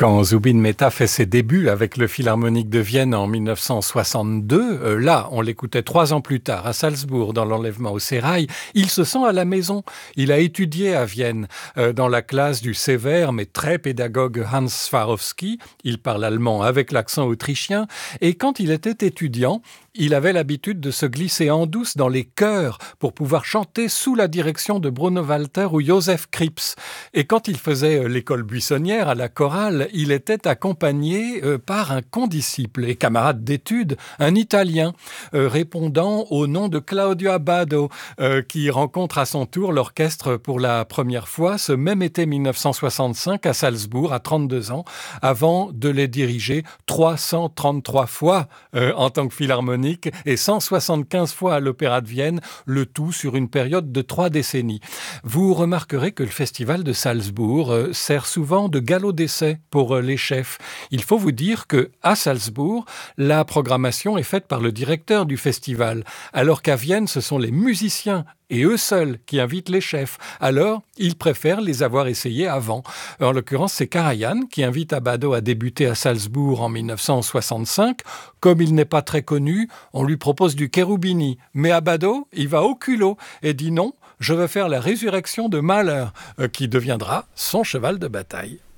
Quand Zubin Mehta fait ses débuts avec le Philharmonique de Vienne en 1962, là, on l'écoutait 3 ans plus tard à Salzbourg dans l'enlèvement au sérail, il se sent à la maison. Il a étudié à Vienne dans la classe du sévère mais très pédagogue Hans Swarowski. Il parle allemand avec l'accent autrichien et quand il était étudiant, il avait l'habitude de se glisser en douce dans les chœurs pour pouvoir chanter sous la direction de Bruno Walter ou Joseph Krips. Et quand il faisait l'école buissonnière à la chorale, il était accompagné par un condisciple et camarade d'études, un Italien, répondant au nom de Claudio Abbado, qui rencontre à son tour l'orchestre pour la première fois ce même été 1965 à Salzbourg, à 32 ans, avant de les diriger 333 fois en tant que philharmonique et 175 fois à l'Opéra de Vienne, le tout sur une période de 3 décennies. Vous remarquerez que le festival de Salzbourg sert souvent de galop d'essai pour les chefs. Il faut vous dire qu'à Salzbourg, la programmation est faite par le directeur du festival, alors qu'à Vienne, ce sont les musiciens et eux seuls qui invitent les chefs. Alors, ils préfèrent les avoir essayés avant. En l'occurrence, c'est Karajan qui invite Abbado à débuter à Salzbourg en 1965. Comme il n'est pas très connu, on lui propose du Cherubini. Mais Abbado, il va au culot et dit non, je veux faire la résurrection de Mahler, qui deviendra son cheval de bataille.